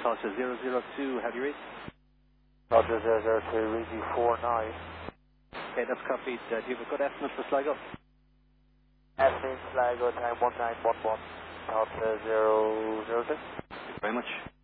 Delta 002, how do you read? Delta 002, read you 49. Okay, that's copied. Do you have a good estimate for Sligo? Estimate Sligo time 1911, Delta 002. Thank you very much.